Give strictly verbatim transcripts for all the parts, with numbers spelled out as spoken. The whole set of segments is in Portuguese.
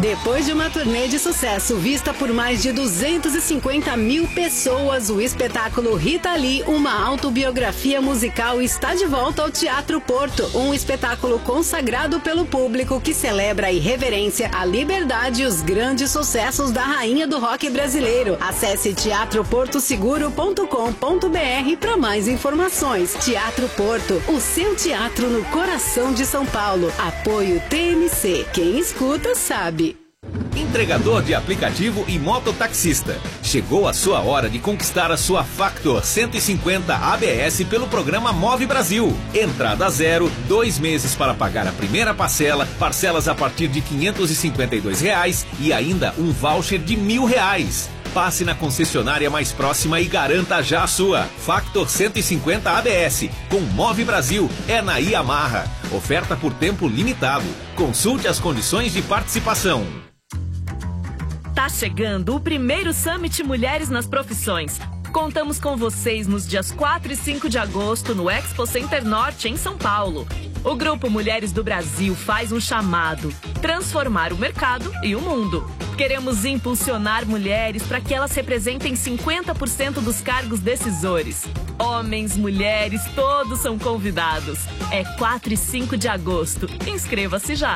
Depois de uma turnê de sucesso vista por mais de duzentas e cinquenta mil pessoas, o espetáculo Rita Lee, uma autobiografia musical, está de volta ao Teatro Porto. Um espetáculo consagrado pelo público que celebra a irreverência, a liberdade e os grandes sucessos da rainha do rock brasileiro. Acesse teatro porto seguro ponto com ponto br para mais informações. Teatro Porto, o seu teatro no coração de São Paulo. Apoio T M C. Quem escuta sabe. Entregador de aplicativo e mototaxista. Chegou a sua hora de conquistar a sua Factor cento e cinquenta A B S pelo programa Move Brasil. Entrada zero, dois meses para pagar a primeira parcela, parcelas a partir de quinhentos e cinquenta e dois reais e ainda um voucher de mil reais. Passe na concessionária mais próxima e garanta já a sua. Factor cento e cinquenta A B S. Com Move Brasil. É na Yamaha. Oferta por tempo limitado. Consulte as condições de participação. Tá chegando o primeiro Summit Mulheres nas Profissões. Contamos com vocês nos dias quatro e cinco de agosto no Expo Center Norte, em São Paulo. O Grupo Mulheres do Brasil faz um chamado: transformar o mercado e o mundo. Queremos impulsionar mulheres para que elas representem cinquenta por cento dos cargos decisores. Homens, mulheres, todos são convidados. É quatro e cinco de agosto. Inscreva-se já.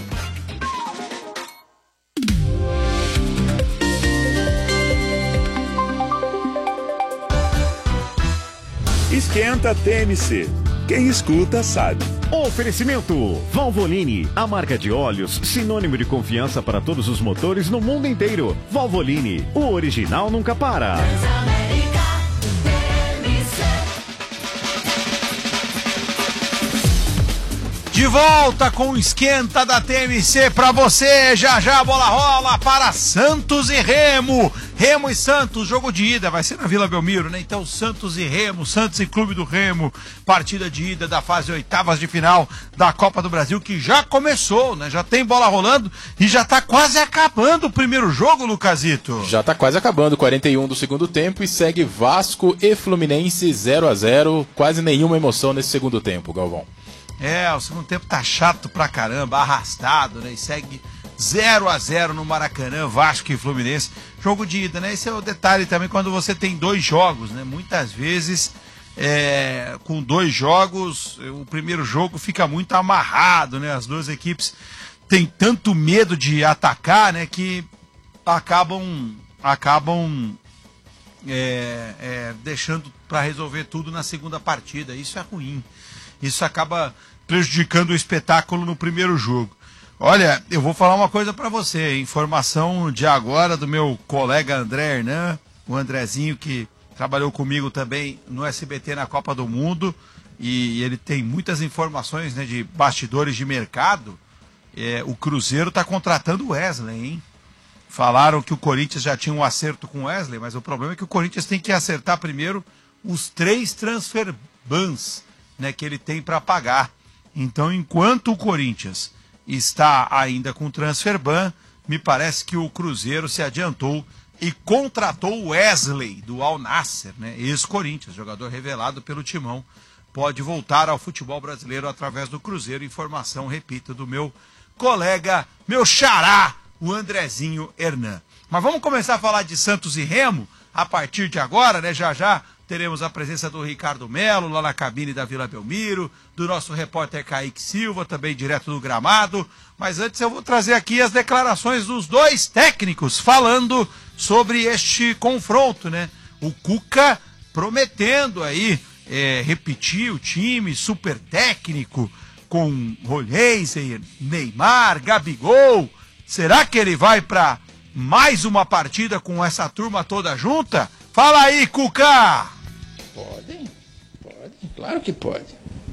Esquenta T M C. Quem escuta sabe. Oferecimento Valvoline, a marca de óleos sinônimo de confiança para todos os motores no mundo inteiro. Valvoline, o original nunca para. De volta com o Esquenta da T M C pra você. Já já a bola rola para Santos e Remo. Remo e Santos, jogo de ida, vai ser na Vila Belmiro, né? Então Santos e Remo, Santos e Clube do Remo, partida de ida da fase oitavas de final da Copa do Brasil, que já começou, né? Já tem bola rolando e já tá quase acabando o primeiro jogo, Lucasito. Já tá quase acabando, quarenta e um do segundo tempo, e segue Vasco e Fluminense zero a zero, quase nenhuma emoção nesse segundo tempo, Galvão. É, o segundo tempo tá chato pra caramba, arrastado, né? E segue zero a zero no Maracanã, Vasco e Fluminense. Jogo de ida, né? Esse é o detalhe também quando você tem dois jogos, né? Muitas vezes, é, com dois jogos, o primeiro jogo fica muito amarrado, né? As duas equipes têm tanto medo de atacar, né? Que acabam, acabam é, é, deixando para resolver tudo na segunda partida. Isso é ruim. Isso acaba prejudicando o espetáculo no primeiro jogo. Olha, eu vou falar uma coisa para você, informação de agora do meu colega André Hernan, o Andrezinho que trabalhou comigo também no S B T na Copa do Mundo, e ele tem muitas informações, né, de bastidores de mercado. É, o Cruzeiro está contratando o Wesley, hein? Falaram que o Corinthians já tinha um acerto com o Wesley, mas o problema é que o Corinthians tem que acertar primeiro os três transfer bans, né, que ele tem para pagar. Então, enquanto o Corinthians está ainda com transfer ban, me parece que o Cruzeiro se adiantou e contratou o Wesley do Al Nassr, né, ex-Corinthians, jogador revelado pelo Timão. Pode voltar ao futebol brasileiro através do Cruzeiro. Informação, repito, do meu colega, meu xará, o Andrezinho Hernan. Mas vamos começar a falar de Santos e Remo a partir de agora, né? Já já teremos a presença do Ricardo Melo lá na cabine da Vila Belmiro, do nosso repórter Kaique Silva, também direto do gramado. Mas antes eu vou trazer aqui as declarações dos dois técnicos falando sobre este confronto, né? O Cuca prometendo aí é, repetir o time super técnico com Rolheiser, Neymar, Gabigol. Será que ele vai para mais uma partida com essa turma toda junta? Fala aí, Cuca! Podem, podem, claro que pode.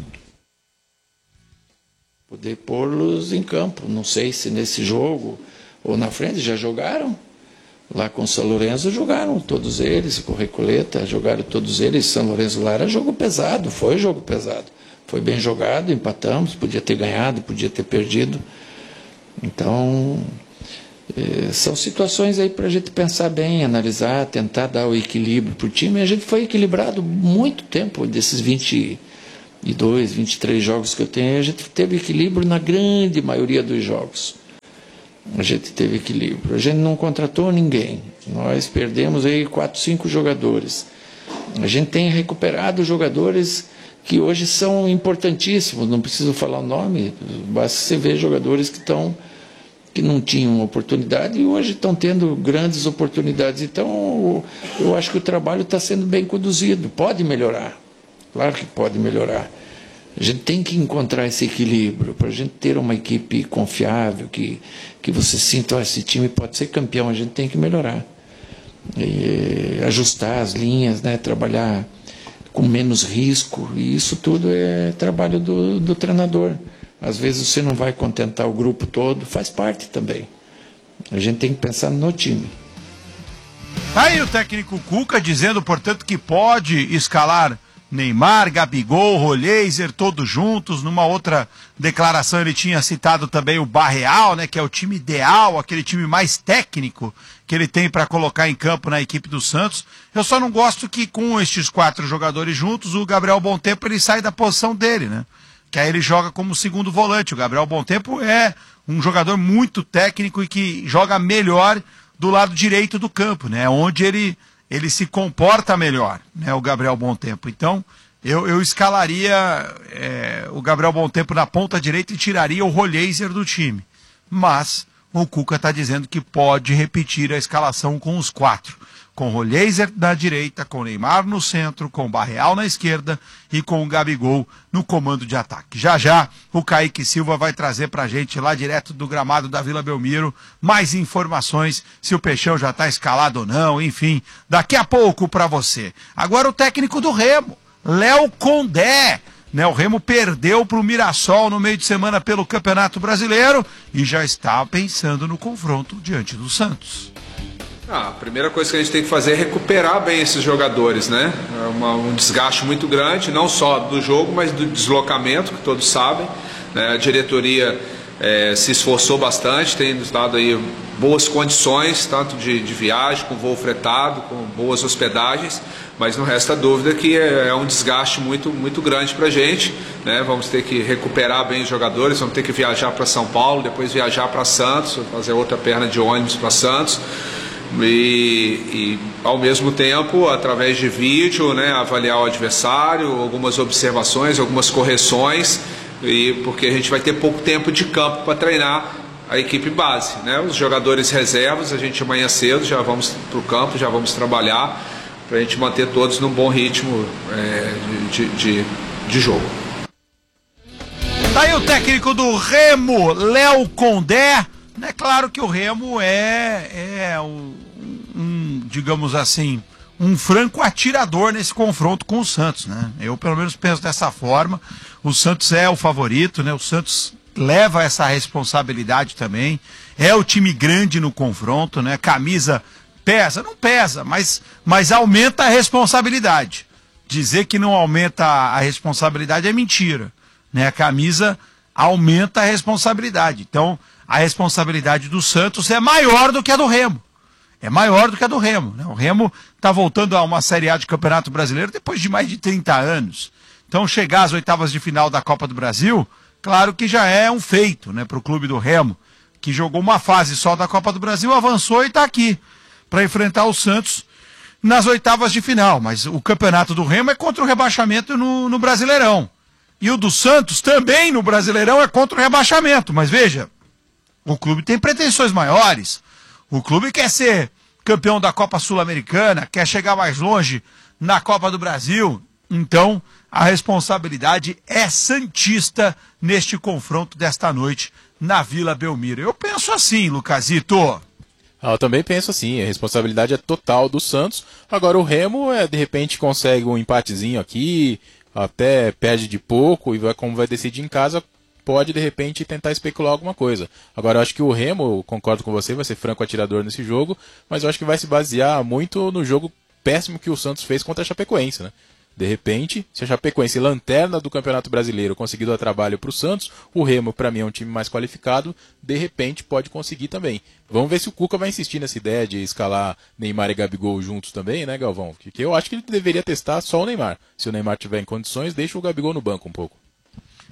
Poder pô-los em campo. Não sei se nesse jogo ou na frente já jogaram. Lá com o São Lourenço jogaram todos eles, com o Recoleta, jogaram todos eles. São Lourenço lá era jogo pesado, foi jogo pesado. Foi bem jogado, empatamos, podia ter ganhado, podia ter perdido. Então, é, são situações aí para a gente pensar bem, analisar, tentar dar o equilíbrio para o time. A gente foi equilibrado muito tempo, desses vinte e dois, vinte e três jogos que eu tenho, a gente teve equilíbrio na grande maioria dos jogos. a gente teve equilíbrio. A gente não contratou ninguém. Nós perdemos aí quatro, cinco jogadores. A gente tem recuperado jogadores que hoje são importantíssimos. Não preciso falar o nome, basta você ver jogadores que estão que não tinham oportunidade e hoje estão tendo grandes oportunidades. Então, eu acho que o trabalho está sendo bem conduzido. Pode melhorar, claro que pode melhorar. A gente tem que encontrar esse equilíbrio para a gente ter uma equipe confiável, que, que você sinta, oh, esse time pode ser campeão, a gente tem que melhorar. E ajustar as linhas, né, trabalhar com menos risco, e isso tudo é trabalho do, do treinador. Às vezes você não vai contentar o grupo todo, faz parte também. A gente tem que pensar no time. Tá aí o técnico Cuca dizendo, portanto, que pode escalar Neymar, Gabigol, Rollheiser, todos juntos. Numa outra declaração ele tinha citado também o Barreal, né, que é o time ideal, aquele time mais técnico que ele tem para colocar em campo na equipe do Santos. Eu só não gosto que com estes quatro jogadores juntos, o Gabriel Bontempo ele sai da posição dele, né? Que aí ele joga como segundo volante. O Gabriel Bontempo é um jogador muito técnico e que joga melhor do lado direito do campo, né? Onde ele, ele se comporta melhor, né? O Gabriel Bontempo. Então, eu, eu escalaria é, o Gabriel Bontempo na ponta direita e tiraria o Rollheiser do time. Mas o Cuca está dizendo que pode repetir a escalação com os quatro. Com o Rollheiser na direita, com o Neymar no centro, com o Barreal na esquerda e com o Gabigol no comando de ataque. Já já o Kaique Silva vai trazer pra gente lá direto do gramado da Vila Belmiro mais informações, se o Peixão já tá escalado ou não, enfim, daqui a pouco pra você. Agora o técnico do Remo, Léo Condé, né? O Remo perdeu pro Mirassol no meio de semana pelo Campeonato Brasileiro e já está pensando no confronto diante do Santos. Ah, a primeira coisa que a gente tem que fazer é recuperar bem esses jogadores, né? É uma, um desgaste muito grande, não só do jogo, mas do deslocamento, que todos sabem, né? A diretoria é, se esforçou bastante, tem nos dado aí boas condições, tanto de, de viagem, com voo fretado, com boas hospedagens, mas não resta dúvida que é, é um desgaste muito, muito grande para a gente, né? Vamos ter que recuperar bem os jogadores, vamos ter que viajar para São Paulo, depois viajar para Santos, fazer outra perna de ônibus para Santos. E, e ao mesmo tempo, através de vídeo, né, avaliar o adversário, algumas observações, algumas correções, e porque a gente vai ter pouco tempo de campo para treinar a equipe base, né? Os jogadores reservas, a gente amanhã cedo já vamos para o campo, já vamos trabalhar para a gente manter todos num bom ritmo é, de, de, de jogo. Tá aí o técnico do Remo, Léo Condé. É claro que o Remo é, é um, um, digamos assim, um franco atirador nesse confronto com o Santos, né? Eu pelo menos penso dessa forma. O Santos é o favorito, né? O Santos leva essa responsabilidade também. É o time grande no confronto, né? Camisa pesa, não pesa, mas, mas aumenta a responsabilidade. Dizer que não aumenta a responsabilidade é mentira, né? A camisa aumenta a responsabilidade. Então, a responsabilidade do Santos é maior do que a do Remo. É maior do que a do Remo, né? O Remo está voltando a uma Série A de Campeonato Brasileiro depois de mais de trinta anos. Então, chegar às oitavas de final da Copa do Brasil, claro que já é um feito, né, para o clube do Remo, que jogou uma fase só da Copa do Brasil, avançou e está aqui para enfrentar o Santos nas oitavas de final. Mas o campeonato do Remo é contra o rebaixamento no, no Brasileirão. E o do Santos também no Brasileirão é contra o rebaixamento. Mas veja, o clube tem pretensões maiores. O clube quer ser campeão da Copa Sul-Americana, quer chegar mais longe na Copa do Brasil. Então, a responsabilidade é santista neste confronto desta noite na Vila Belmiro. Eu penso assim, Lucasito. Ah, eu também penso assim, a responsabilidade é total do Santos. Agora o Remo, é, de repente, consegue um empatezinho aqui, até perde de pouco, e vai, como vai decidir em casa, pode de repente tentar especular alguma coisa. Agora eu acho que o Remo, eu concordo com você, vai ser franco atirador nesse jogo, mas eu acho que vai se basear muito no jogo péssimo que o Santos fez contra a Chapecoense, né? De repente, se a Chapecoense, lanterna do Campeonato Brasileiro, conseguir dar trabalho para o Santos, o Remo, para mim, é um time mais qualificado, de repente pode conseguir também. Vamos ver se o Cuca vai insistir nessa ideia de escalar Neymar e Gabigol juntos também, né, Galvão? Porque eu acho que ele deveria testar só o Neymar. Se o Neymar tiver em condições, deixa o Gabigol no banco um pouco.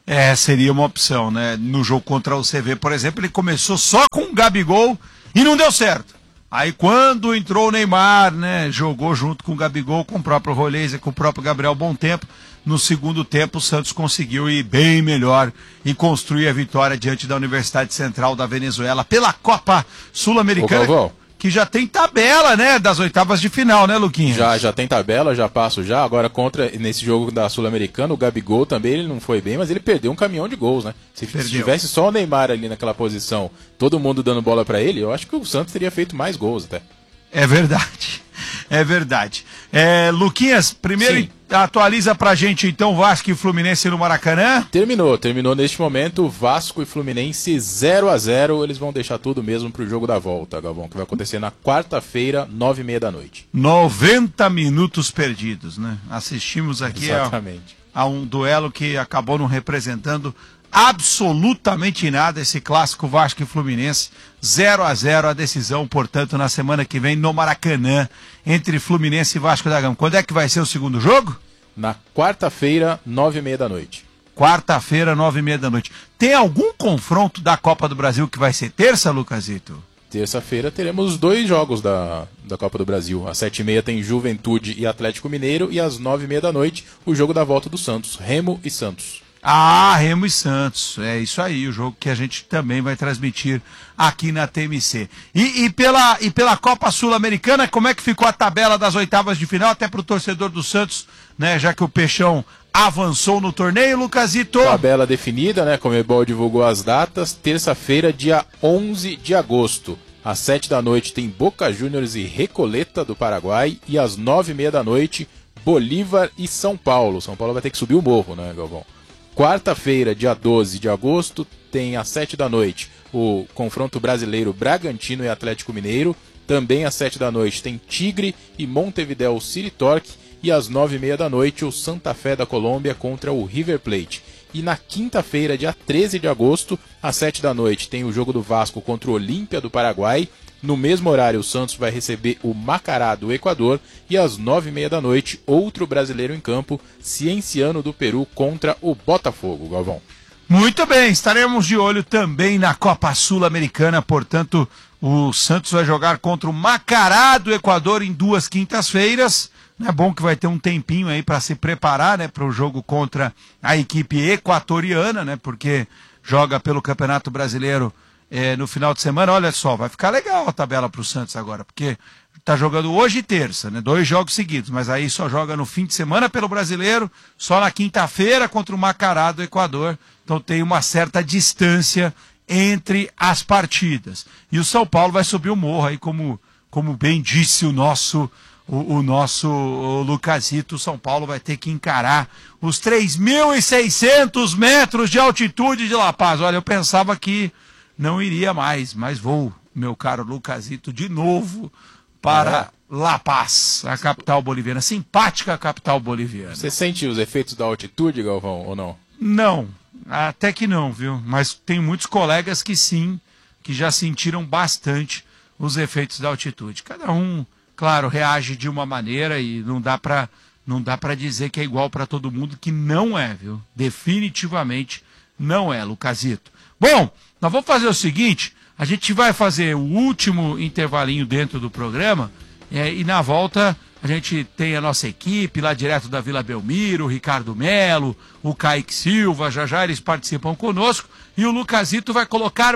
É, seria uma opção, né? No jogo contra o C V, por exemplo, ele começou só com o Gabigol e não deu certo. Aí quando entrou o Neymar, né, jogou junto com o Gabigol, com o próprio Roleza, com o próprio Gabriel Bontempo. No segundo tempo, o Santos conseguiu ir bem melhor e construir a vitória diante da Universidade Central da Venezuela pela Copa Sul-Americana, que já tem tabela, né, das oitavas de final, né, Luquinhas? Já, já tem tabela, já passo já. Agora, contra nesse jogo da Sul-Americana, o Gabigol também ele não foi bem, mas ele perdeu um caminhão de gols, né? Se perdeu. Tivesse só o Neymar ali naquela posição, todo mundo dando bola pra ele, eu acho que o Santos teria feito mais gols até. É verdade, é verdade. É, Luquinhas, primeiro Sim. atualiza pra gente então Vasco e Fluminense no Maracanã. Terminou, terminou neste momento, Vasco e Fluminense zero a zero, eles vão deixar tudo mesmo pro jogo da volta, Galvão, que vai acontecer na quarta-feira, nove e meia da noite. noventa minutos perdidos, né? Assistimos aqui a, a um duelo que acabou não representando absolutamente nada, esse clássico Vasco e Fluminense, zero a zero a decisão, portanto, na semana que vem no Maracanã, entre Fluminense e Vasco da Gama. Quando é que vai ser o segundo jogo? Na quarta-feira, nove e meia da noite. Quarta-feira, nove e meia da noite. Tem algum confronto da Copa do Brasil que vai ser terça, Lucasito? Terça-feira teremos dois jogos da, da Copa do Brasil. Às sete e meia tem Juventude e Atlético Mineiro e às nove e meia da noite o jogo da volta do Santos, Remo e Santos. Ah, Remo e Santos, é isso aí, o jogo que a gente também vai transmitir aqui na T M C. E, e, pela, e pela Copa Sul-Americana, como é que ficou a tabela das oitavas de final, até para o torcedor do Santos, né, já que o Peixão avançou no torneio, Lucasito? Tabela definida, né, Conmebol divulgou as datas, terça-feira, dia onze de agosto. Às sete da noite tem Boca Juniors e Recoleta do Paraguai e às nove e meia da noite Bolívar e São Paulo. São Paulo vai ter que subir o morro, né, Galvão? Quarta-feira, dia doze de agosto, tem às sete da noite o confronto brasileiro Bragantino e Atlético Mineiro. Também às sete da noite tem Tigre e Montevideo City Torque. E às nove e meia da noite o Santa Fé da Colômbia contra o River Plate. E na quinta-feira, dia treze de agosto, às sete da noite, tem o jogo do Vasco contra o Olímpia do Paraguai. No mesmo horário, o Santos vai receber o Macará do Equador. E às nove e meia da noite, outro brasileiro em campo, Cienciano do Peru contra o Botafogo, Galvão. Muito bem, estaremos de olho também na Copa Sul-Americana. Portanto, o Santos vai jogar contra o Macará do Equador em duas quintas-feiras. É bom que vai ter um tempinho aí para se preparar, né, para o jogo contra a equipe equatoriana, né, porque joga pelo Campeonato Brasileiro é, no final de semana. Olha só, vai ficar legal a tabela para o Santos agora, porque tá jogando hoje e terça, né, dois jogos seguidos, mas aí só joga no fim de semana pelo Brasileiro, só na quinta-feira contra o Macará do Equador. Então tem uma certa distância entre as partidas. E o São Paulo vai subir o morro aí, como, como bem disse o nosso... O, o nosso o Lucasito. O São Paulo vai ter que encarar os três mil e seiscentos metros de altitude de La Paz. Olha, eu pensava que não iria mais, mas vou, meu caro Lucasito, de novo para é. La Paz, a capital boliviana, simpática capital boliviana. Você sente os efeitos da altitude, Galvão, ou não? Não, até que não, viu? Mas tem muitos colegas que sim, que já sentiram bastante os efeitos da altitude. Cada um... Claro, reage de uma maneira e não dá para não dá para dizer que é igual para todo mundo, que não é, viu? Definitivamente não é, Lucasito. Bom, nós vamos fazer o seguinte, a gente vai fazer o último intervalinho dentro do programa é, e na volta a gente tem a nossa equipe lá direto da Vila Belmiro, o Ricardo Melo, o Kaique Silva, já já eles participam conosco e o Lucasito vai colocar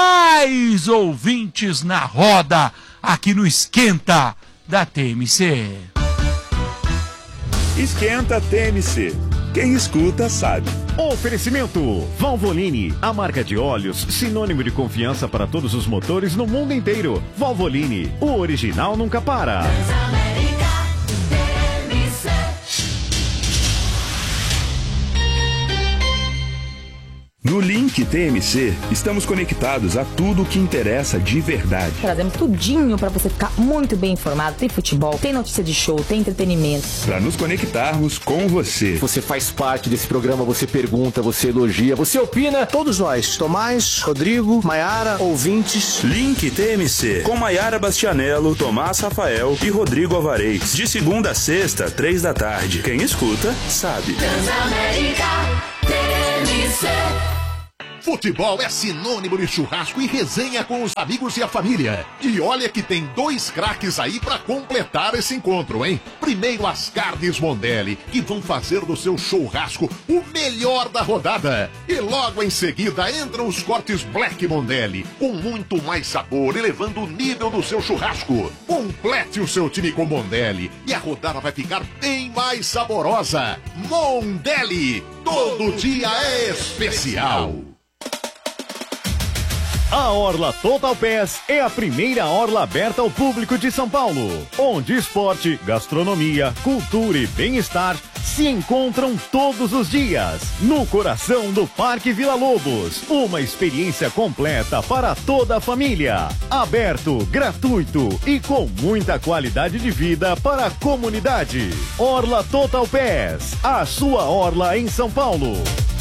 mais ouvintes na roda aqui no Esquenta da T M C. Esquenta T M C. Quem escuta sabe. Oferecimento Valvoline, a marca de óleos sinônimo de confiança para todos os motores no mundo inteiro. Valvoline, o original nunca para. No Link T M C, estamos conectados a tudo o que interessa de verdade. Trazemos tudinho para você ficar muito bem informado. Tem futebol, tem notícia de show, tem entretenimento. Para nos conectarmos com você. Você faz parte desse programa, você pergunta, você elogia, você opina. Todos nós, Tomás, Rodrigo, Maiara, ouvintes. Link T M C, com Maiara Bastianello, Tomás Rafael e Rodrigo Alvarez. De segunda a sexta, três da tarde. Quem escuta, sabe. Transamérica T M C. M C. Futebol é sinônimo de churrasco e resenha com os amigos e a família. E olha que tem dois craques aí pra completar esse encontro, hein? Primeiro as carnes Mondelli, que vão fazer do seu churrasco o melhor da rodada. E logo em seguida entram os cortes Black Mondelli, com muito mais sabor, elevando o nível do seu churrasco. Complete o seu time com Mondelli e a rodada vai ficar bem mais saborosa. Mondelli, todo dia é especial. A Orla Total Pass é a primeira orla aberta ao público de São Paulo, onde esporte, gastronomia, cultura e bem-estar se encontram todos os dias, no coração do Parque Vila Lobos. Uma experiência completa para toda a família, aberto, gratuito e com muita qualidade de vida para a comunidade. Orla Total Pass, a sua orla em São Paulo.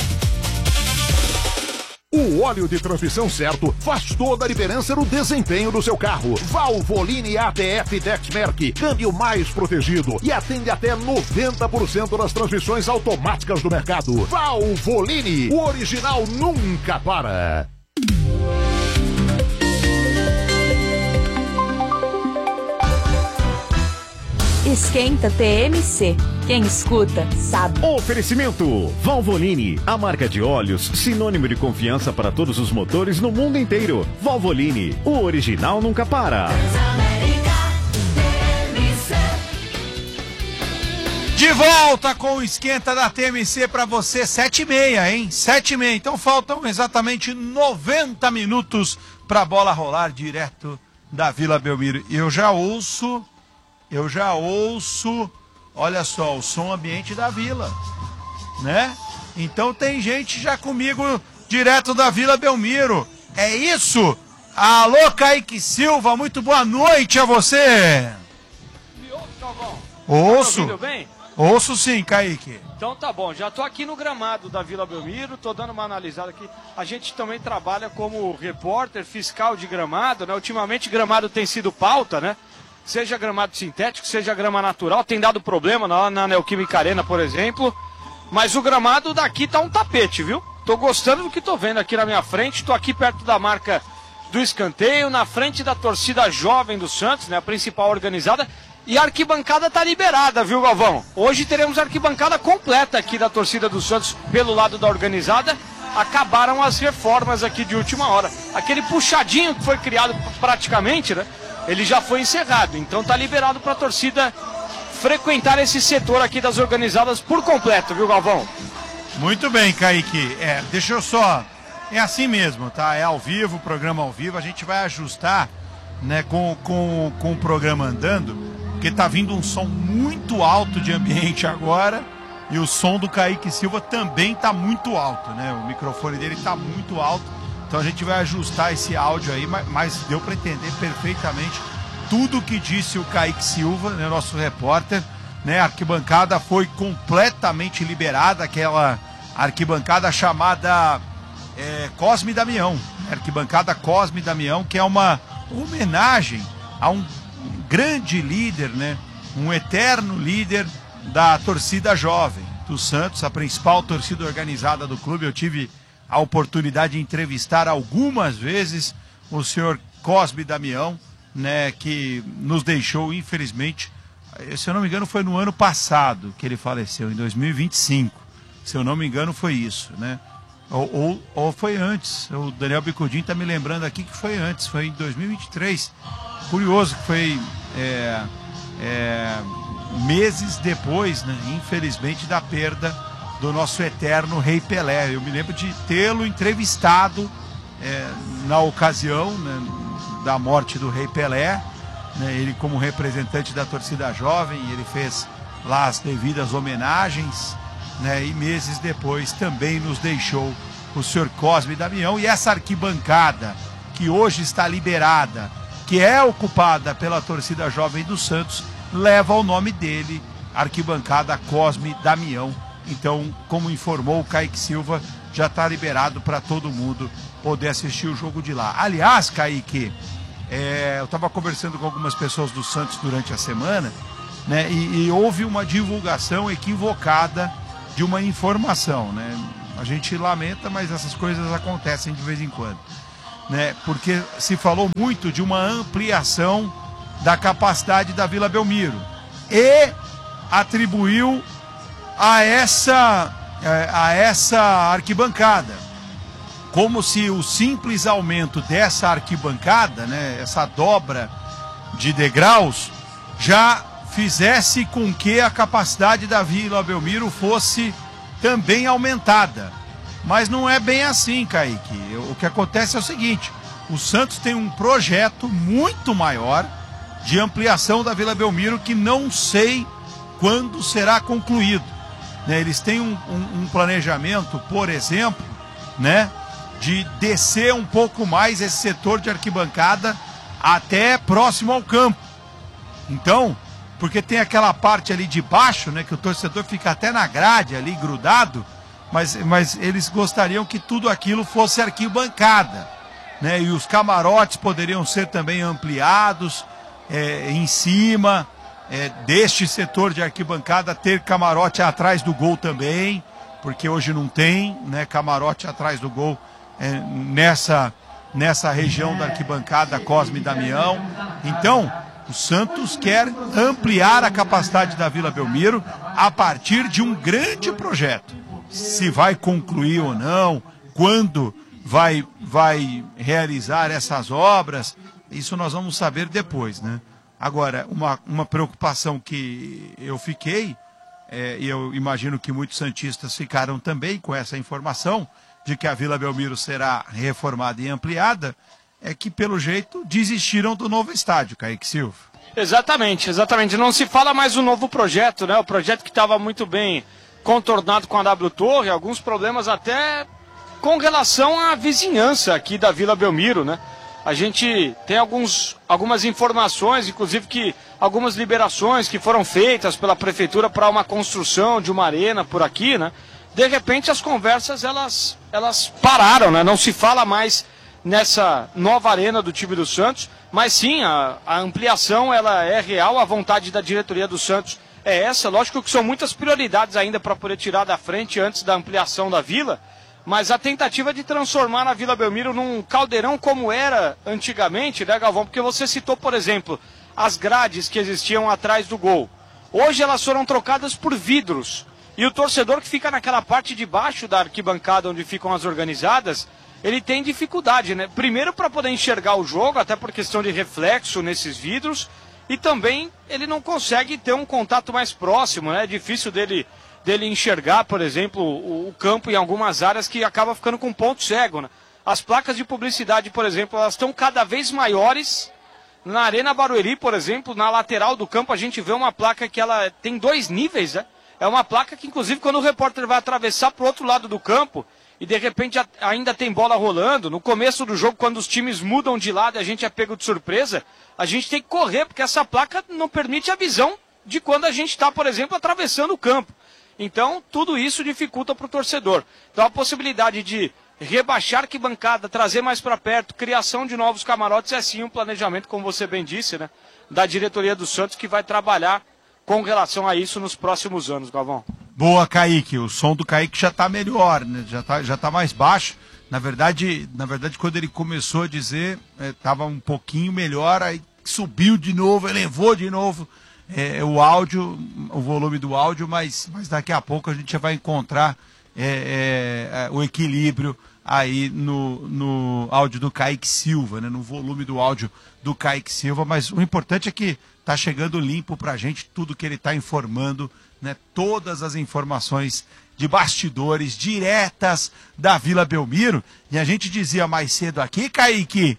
O óleo de transmissão certo faz toda a diferença no desempenho do seu carro. Valvoline A T F Dexmerc, câmbio mais protegido e atende até noventa por cento das transmissões automáticas do mercado. Valvoline, o original nunca para. Esquenta T M C. Quem escuta, sabe. Oferecimento Valvoline, a marca de óleos sinônimo de confiança para todos os motores no mundo inteiro. Valvoline, o original nunca para. De volta com o esquenta da T M C para você, sete e meia, hein? sete e meia. Então faltam exatamente noventa minutos para a bola rolar direto da Vila Belmiro. Eu já ouço, eu já ouço, olha só, o som ambiente da Vila, né? Então tem gente já comigo direto da Vila Belmiro. É isso? Alô, Kaique Silva, muito boa noite a você. Me ouve, Galvão? Ouço. Tá ouvindo bem? Ouço sim, Kaique. Então tá bom, já tô aqui no gramado da Vila Belmiro, tô dando uma analisada aqui. A gente também trabalha como repórter fiscal de gramado, né? Ultimamente gramado tem sido pauta, né? Seja gramado sintético, seja grama natural, tem dado problema lá na Neoquímica Arena, por exemplo. Mas o gramado daqui tá um tapete, viu? Tô gostando do que tô vendo aqui na minha frente, tô aqui perto da marca do escanteio, na frente da torcida jovem do Santos, né? A principal organizada. E a arquibancada tá liberada, viu, Galvão? Hoje teremos a arquibancada completa aqui da torcida do Santos pelo lado da organizada. Acabaram as reformas aqui de última hora. Aquele puxadinho que foi criado praticamente, né? Ele já foi encerrado. Então tá liberado para a torcida frequentar esse setor aqui das organizadas por completo, viu, Galvão? Muito bem, Kaique. É, deixa eu só... É assim mesmo, tá? É ao vivo, programa ao vivo. A gente vai ajustar, né, com, com, com o programa andando. Porque tá vindo um som muito alto de ambiente agora e o som do Kaique Silva também tá muito alto, né? O microfone dele tá muito alto, então a gente vai ajustar esse áudio aí, mas, mas deu para entender perfeitamente tudo que disse o Kaique Silva, né, nosso repórter, né? A arquibancada foi completamente liberada, aquela arquibancada chamada é, Cosme Damião, arquibancada Cosme Damião, que é uma homenagem a um grande líder, né? Um eterno líder da torcida jovem do Santos, a principal torcida organizada do clube. Eu tive a oportunidade de entrevistar algumas vezes o senhor Cosme Damião, né? Que nos deixou, infelizmente, se eu não me engano, foi no ano passado que ele faleceu, em dois mil e vinte e cinco. Se eu não me engano, foi isso, né? Ou, ou, ou foi antes. O Daniel Bicudinho está me lembrando aqui que foi antes, foi em dois mil e vinte e três. Curioso que foi é, é, meses depois, né, infelizmente, da perda do nosso eterno Rei Pelé. Eu me lembro de tê-lo entrevistado é, na ocasião, né, da morte do Rei Pelé, né, ele como representante da torcida jovem, ele fez lá as devidas homenagens, né, e meses depois também nos deixou o senhor Cosme Damião. E essa arquibancada que hoje está liberada, que é ocupada pela torcida jovem do Santos, leva o nome dele, arquibancada Cosme Damião. Então, como informou o Kaique Silva, já está liberado para todo mundo poder assistir o jogo de lá. Aliás, Kaique, é, eu estava conversando com algumas pessoas do Santos durante a semana, né, e, e houve uma divulgação equivocada de uma informação, né? A gente lamenta, mas essas coisas acontecem de vez em quando, né? Porque se falou muito de uma ampliação da capacidade da Vila Belmiro e atribuiu a essa, a essa arquibancada, como se o simples aumento dessa arquibancada, né, essa dobra de degraus, já fizesse com que a capacidade da Vila Belmiro fosse também aumentada. Mas não é bem assim, Kaique. O que acontece é o seguinte: o Santos tem um projeto muito maior de ampliação da Vila Belmiro que não sei quando será concluído, né? Eles têm um, um, um planejamento, por exemplo, né, de descer um pouco mais esse setor de arquibancada até próximo ao campo. Então, porque tem aquela parte ali de baixo, né, que o torcedor fica até na grade ali grudado, mas, mas eles gostariam que tudo aquilo fosse arquibancada, né, e os camarotes poderiam ser também ampliados é, em cima é, deste setor de arquibancada, ter camarote atrás do gol também, porque hoje não tem, né, camarote atrás do gol é, nessa, nessa região da arquibancada Cosme e Damião. Então, o Santos quer ampliar a capacidade da Vila Belmiro a partir de um grande projeto. Se vai concluir ou não, quando vai, vai realizar essas obras, isso nós vamos saber depois, né? Agora, uma, uma preocupação que eu fiquei, é, e eu imagino que muitos santistas ficaram também com essa informação, de que a Vila Belmiro será reformada e ampliada, é que, pelo jeito, desistiram do novo estádio, Kaique Silva. Exatamente, exatamente. Não se fala mais do novo projeto, né? O projeto que estava muito bem contornado com a W Torre, alguns problemas até com relação à vizinhança aqui da Vila Belmiro, né? A gente tem alguns, algumas informações, inclusive que algumas liberações que foram feitas pela prefeitura para uma construção de uma arena por aqui, né? De repente as conversas elas, elas pararam, né? Não se fala mais nessa nova arena do time do Santos, mas sim, a, a ampliação ela é real, a vontade da diretoria do Santos é essa. Lógico que são muitas prioridades ainda para poder tirar da frente antes da ampliação da Vila, mas a tentativa de transformar a Vila Belmiro num caldeirão como era antigamente, né, Galvão? Porque você citou, por exemplo, as grades que existiam atrás do gol. Hoje elas foram trocadas por vidros. E o torcedor que fica naquela parte de baixo da arquibancada onde ficam as organizadas, ele tem dificuldade, né? Primeiro para poder enxergar o jogo, até por questão de reflexo nesses vidros, e também ele não consegue ter um contato mais próximo, né? É difícil dele, dele enxergar, por exemplo, o, o campo em algumas áreas que acaba ficando com ponto cego, né? As placas de publicidade, por exemplo, elas estão cada vez maiores. Na Arena Barueri, por exemplo, na lateral do campo, a gente vê uma placa que ela tem dois níveis, né? É uma placa que, inclusive, quando o repórter vai atravessar para o outro lado do campo e, de repente, ainda tem bola rolando, no começo do jogo, quando os times mudam de lado e a gente é pego de surpresa, a gente tem que correr, porque essa placa não permite a visão de quando a gente está, por exemplo, atravessando o campo. Então, tudo isso dificulta para o torcedor. Então, a possibilidade de rebaixar a arquibancada, trazer mais para perto, criação de novos camarotes, é sim um planejamento, como você bem disse, né, da diretoria do Santos, que vai trabalhar com relação a isso nos próximos anos, Galvão. Boa, Kaique. O som do Kaique já está melhor, né? Já está já tá mais baixo. Na verdade, na verdade, quando ele começou a dizer, estava é, um pouquinho melhor, aí subiu de novo, elevou de novo é, o áudio, o volume do áudio, mas, mas daqui a pouco a gente já vai encontrar é, é, o equilíbrio aí no, no áudio do Kaique Silva, né? No volume do áudio do Kaique Silva, mas o importante é que tá chegando limpo pra gente tudo que ele tá informando, né? Todas as informações de bastidores diretas da Vila Belmiro. E a gente dizia mais cedo aqui, Kaique,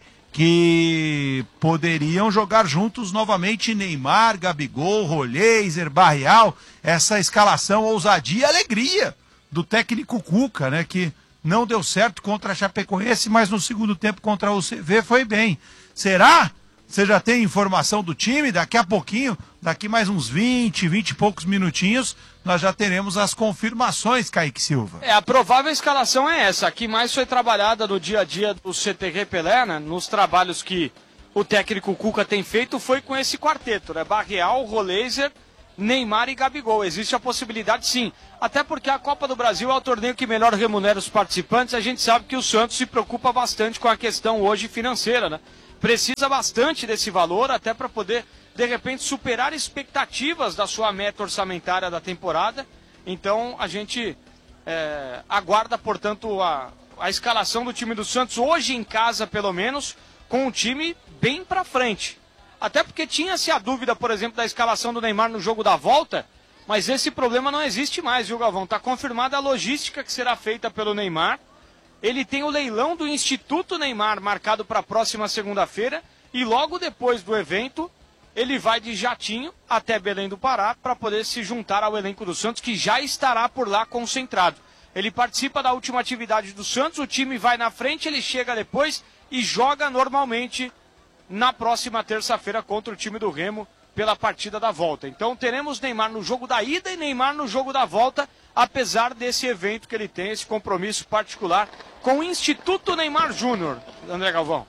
que poderiam jogar juntos novamente Neymar, Gabigol, Roleiser, Barreal, essa escalação ousadia e alegria do técnico Cuca, né? Que não deu certo contra a Chapecoense, mas no segundo tempo contra o C V foi bem. Será? Você já tem informação do time? Daqui a pouquinho, daqui mais uns vinte, vinte e poucos minutinhos, nós já teremos as confirmações, Kaique Silva. É, a provável escalação é essa. A que mais foi trabalhada no dia a dia do C T G Pelé, né? Nos trabalhos que o técnico Cuca tem feito, foi com esse quarteto, né? Barreal, Roleiser Neymar e Gabigol. Existe a possibilidade, sim. Até porque a Copa do Brasil é o torneio que melhor remunera os participantes. A gente sabe que o Santos se preocupa bastante com a questão hoje financeira, né? Precisa bastante desse valor até para poder, de repente, superar expectativas da sua meta orçamentária da temporada. Então, a gente é, aguarda, portanto, a, a escalação do time do Santos, hoje em casa, pelo menos, com um time bem para frente. Até porque tinha-se a dúvida, por exemplo, da escalação do Neymar no jogo da volta, mas esse problema não existe mais, viu, Galvão? Está confirmada a logística que será feita pelo Neymar. Ele tem o leilão do Instituto Neymar marcado para a próxima segunda-feira e logo depois do evento ele vai de jatinho até Belém do Pará para poder se juntar ao elenco do Santos, que já estará por lá concentrado. Ele participa da última atividade do Santos, o time vai na frente, ele chega depois e joga normalmente na próxima terça-feira contra o time do Remo pela partida da volta. Então teremos Neymar no jogo da ida e Neymar no jogo da volta, apesar desse evento que ele tem, esse compromisso particular com o Instituto Neymar Júnior, André Galvão.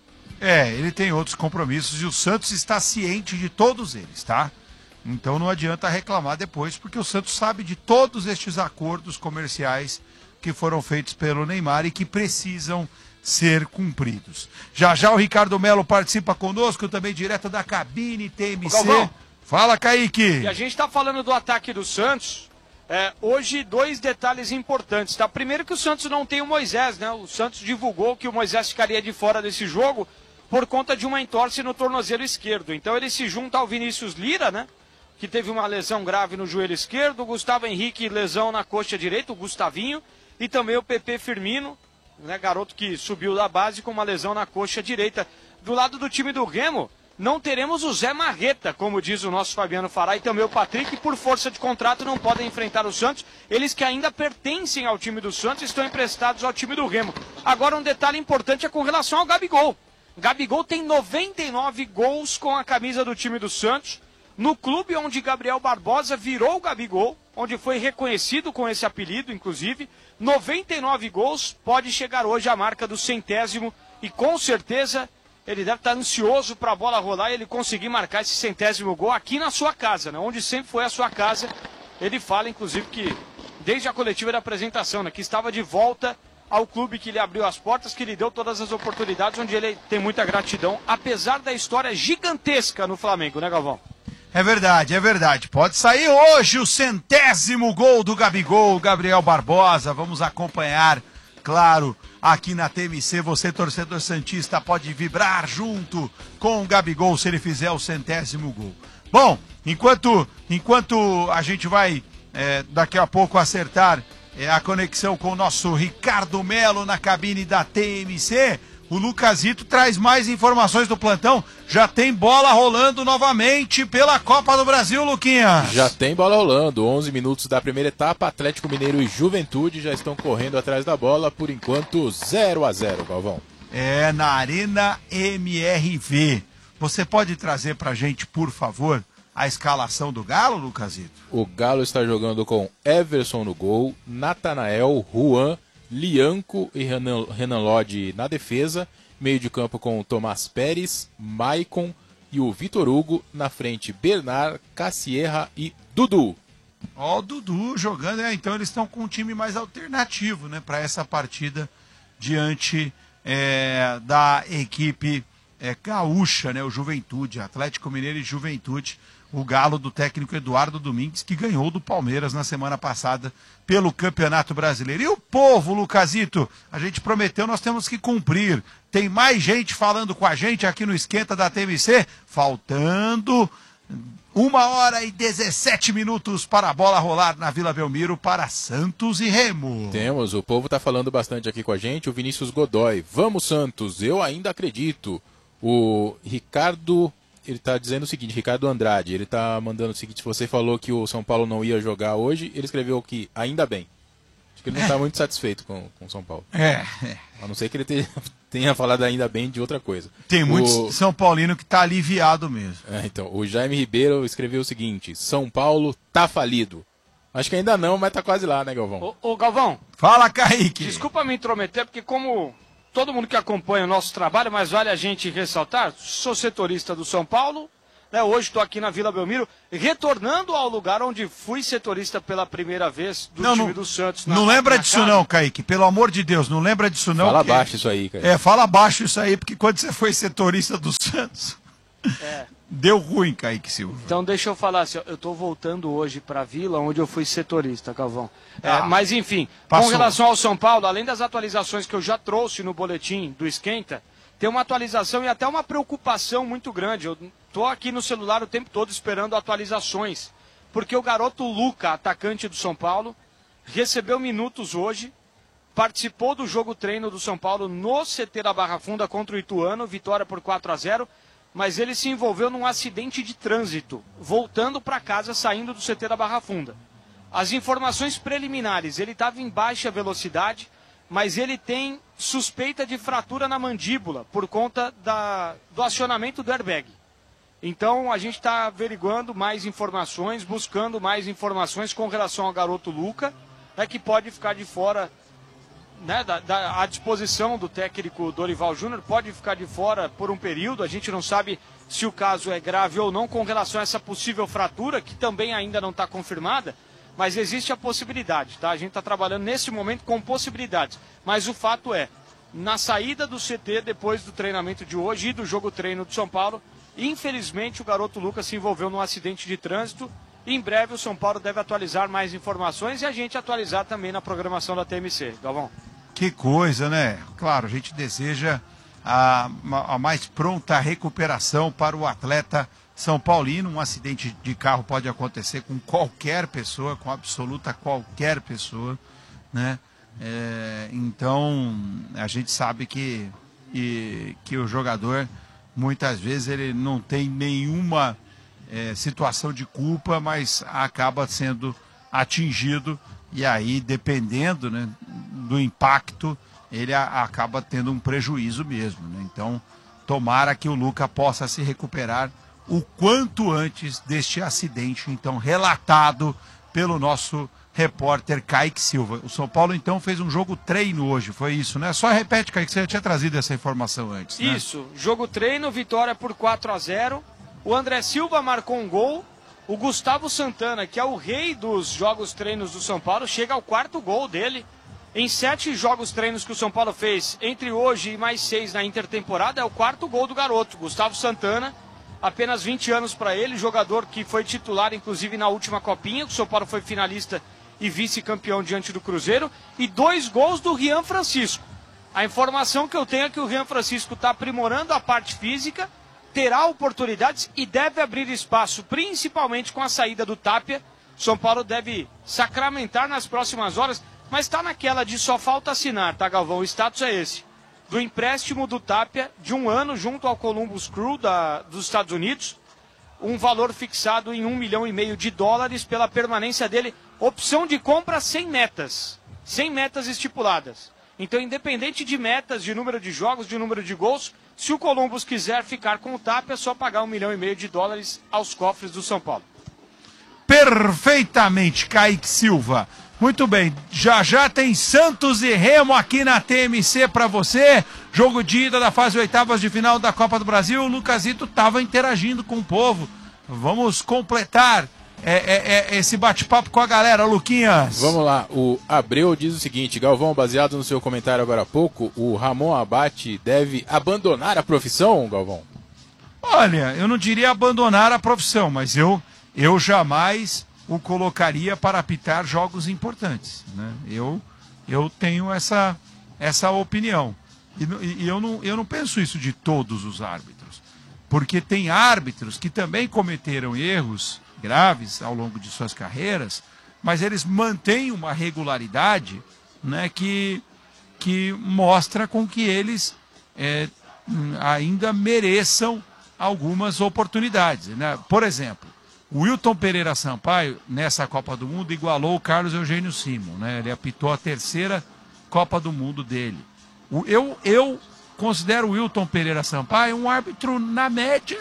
É, ele tem outros compromissos e o Santos está ciente de todos eles, tá? Então não adianta reclamar depois, porque o Santos sabe de todos estes acordos comerciais que foram feitos pelo Neymar e que precisam ser cumpridos. Já já o Ricardo Melo participa conosco, também direto da cabine T M C. Fala, Kaique. E a gente está falando do ataque do Santos. É, hoje, dois detalhes importantes, tá? Primeiro que o Santos não tem o Moisés, né? O Santos divulgou que o Moisés ficaria de fora desse jogo por conta de uma entorse no tornozelo esquerdo. Então ele se junta ao Vinícius Lira, né? Que teve uma lesão grave no joelho esquerdo, o Gustavo Henrique, lesão na coxa direita, o Gustavinho, e também o Pepe Firmino, né, garoto que subiu da base com uma lesão na coxa direita. Do lado do time do Remo, não teremos o Zé Marreta, como diz o nosso Fabiano Fará, e também o Patrick, que por força de contrato não podem enfrentar o Santos. Eles que ainda pertencem ao time do Santos estão emprestados ao time do Remo. Agora um detalhe importante é com relação ao Gabigol. Gabigol tem noventa e nove gols com a camisa do time do Santos, no clube onde Gabriel Barbosa virou o Gabigol, onde foi reconhecido com esse apelido, inclusive. noventa e nove gols, pode chegar hoje à marca do centésimo e com certeza ele deve estar ansioso para a bola rolar e ele conseguir marcar esse centésimo gol aqui na sua casa, né? Onde sempre foi a sua casa. Ele fala, inclusive, que desde a coletiva da apresentação, né, que estava de volta ao clube que lhe abriu as portas, que lhe deu todas as oportunidades, onde ele tem muita gratidão, apesar da história gigantesca no Flamengo, né, Galvão? É verdade, é verdade. Pode sair hoje o centésimo gol do Gabigol, Gabriel Barbosa. Vamos acompanhar, claro, aqui na T M C. Você, torcedor santista, pode vibrar junto com o Gabigol se ele fizer o centésimo gol. Bom, enquanto, enquanto a gente vai é, daqui a pouco acertar é, a conexão com o nosso Ricardo Melo na cabine da T M C, o Lucasito traz mais informações do plantão. Já tem bola rolando novamente pela Copa do Brasil, Luquinha. Já tem bola rolando. onze minutos da primeira etapa. Atlético Mineiro e Juventude já estão correndo atrás da bola. Por enquanto, zero a zero, Galvão. É, na Arena M R V. Você pode trazer pra gente, por favor, a escalação do Galo, Lucasito? O Galo está jogando com Everson no gol, Natanael, Juan, Lianco e Renan, Renan Lodge na defesa, meio de campo com o Tomás Pérez, Maicon e o Vitor Hugo, na frente Bernard, Cassierra e Dudu. Ó, o Dudu jogando, é, então eles estão com um time mais alternativo, né, para essa partida diante é, da equipe é, gaúcha, né, o Juventude, Atlético Mineiro e Juventude. O Galo do técnico Eduardo Domingues, que ganhou do Palmeiras na semana passada pelo Campeonato Brasileiro. E o povo, Lucasito, a gente prometeu, nós temos que cumprir. Tem mais gente falando com a gente aqui no Esquenta da T M C, faltando uma hora e dezessete minutos para a bola rolar na Vila Belmiro para Santos e Remo. Temos, o povo está falando bastante aqui com a gente, o Vinícius Godoy. Vamos, Santos, eu ainda acredito. O Ricardo... Ele está dizendo o seguinte, Ricardo Andrade, ele está mandando o seguinte, você falou que o São Paulo não ia jogar hoje, ele escreveu que ainda bem. Acho que ele não está muito satisfeito com o São Paulo. É, é. A não ser que ele tenha, tenha falado ainda bem de outra coisa. Tem o... muito São Paulino que está aliviado mesmo. É, então, o Jaime Ribeiro escreveu o seguinte, São Paulo tá falido. Acho que ainda não, mas tá quase lá, né, Galvão? Ô, ô Galvão. Fala, Kaique. Desculpa me intrometer, porque como... todo mundo que acompanha o nosso trabalho, mas vale a gente ressaltar, sou setorista do São Paulo, Né? Hoje estou aqui na Vila Belmiro, retornando ao lugar onde fui setorista pela primeira vez do não, time não, do Santos. Na, não lembra na disso casa. não, Kaique, pelo amor de Deus, não lembra disso não. Fala porque... baixo isso aí, Kaique. É, fala baixo isso aí, porque quando você foi setorista do Santos, É. deu ruim, Kaique Silva. Então deixa eu falar assim, eu estou voltando hoje para a Vila, onde eu fui setorista, Galvão. É, Ah, mas enfim, passou. com relação ao São Paulo, além das atualizações que eu já trouxe no boletim do Esquenta, tem uma atualização e até uma preocupação muito grande. Eu estou aqui no celular o tempo todo esperando atualizações, porque o garoto Luca, atacante do São Paulo, recebeu minutos hoje, participou do jogo treino do São Paulo no C T da Barra Funda contra o Ituano, vitória por quatro a zero, mas ele se envolveu num acidente de trânsito, voltando para casa, saindo do C T da Barra Funda. As informações preliminares, ele estava em baixa velocidade, mas ele tem suspeita de fratura na mandíbula por conta da, do acionamento do airbag. Então a gente está averiguando mais informações, buscando mais informações com relação ao garoto Luca, né, que pode ficar de fora, né, da, da, à disposição do técnico Dorival Júnior, pode ficar de fora por um período. A gente não sabe se o caso é grave ou não com relação a essa possível fratura, que também ainda não está confirmada, mas existe a possibilidade, tá? A gente está trabalhando nesse momento com possibilidades, mas o fato é, na saída do C T, depois do treinamento de hoje e do jogo treino do São Paulo, infelizmente o garoto Lucas se envolveu num acidente de trânsito. Em breve o São Paulo deve atualizar mais informações e a gente atualizar também na programação da T M C. Galvão. Que coisa, né? Claro, a gente deseja a, a mais pronta recuperação para o atleta São Paulino. Um acidente de carro pode acontecer com qualquer pessoa, com absoluta qualquer pessoa, né? É, então, a gente sabe que, e, que o jogador, muitas vezes, ele não tem nenhuma é, situação de culpa, mas acaba sendo atingido e aí, dependendo, né, do impacto, ele a, acaba tendo um prejuízo mesmo, né? Então, tomara que o Luca possa se recuperar o quanto antes deste acidente, então, relatado pelo nosso repórter Kaique Silva. O São Paulo, então, fez um jogo treino hoje, foi isso, né? Só repete, Kaique, você já tinha trazido essa informação antes, né? Isso, jogo treino, vitória por quatro a zero. O André Silva marcou um gol. O Gustavo Santana, que é o rei dos jogos treinos do São Paulo, chega ao quarto gol dele. Em sete jogos treinos que o São Paulo fez, entre hoje e mais seis na intertemporada, é o quarto gol do garoto, Gustavo Santana. Apenas vinte anos para ele, jogador que foi titular, inclusive, na última Copinha. O São Paulo foi finalista e vice-campeão diante do Cruzeiro. E dois gols do Rian Francisco. A informação que eu tenho é que o Rian Francisco está aprimorando a parte física, terá oportunidades e deve abrir espaço, principalmente com a saída do Tapia. São Paulo deve sacramentar nas próximas horas, mas está naquela de só falta assinar, tá, Galvão? O status é esse, do empréstimo do Tapia de um ano junto ao Columbus Crew da, dos Estados Unidos, um valor fixado em um milhão e meio de dólares pela permanência dele, opção de compra sem metas, sem metas estipuladas. Então, independente de metas, de número de jogos, de número de gols, se o Columbus quiser ficar com o Tapia, é só pagar um milhão e meio de dólares aos cofres do São Paulo. Perfeitamente, Kaique Silva. Muito bem, já já tem Santos e Remo aqui na T M C para você. Jogo de ida da fase oitavas de final da Copa do Brasil. O Lucasito estava interagindo com o povo. Vamos completar é, é, é, esse bate-papo com a galera, Luquinhas. Vamos lá, o Abreu diz o seguinte: Galvão, baseado no seu comentário agora há pouco, o Ramon Abate deve abandonar a profissão, Galvão? Olha, eu não diria abandonar a profissão, mas eu, eu jamais o colocaria para apitar jogos importantes, né? Eu, eu tenho essa, essa opinião. E, e eu, não, eu não penso isso de todos os árbitros, porque tem árbitros que também cometeram erros graves ao longo de suas carreiras, mas eles mantêm uma regularidade, né, que, que mostra com que eles é, ainda mereçam algumas oportunidades, né? Por exemplo, o Wilton Pereira Sampaio, nessa Copa do Mundo, igualou o Carlos Eugênio Simon, né? Ele apitou a terceira Copa do Mundo dele. O, eu, eu considero o Wilton Pereira Sampaio um árbitro, na média,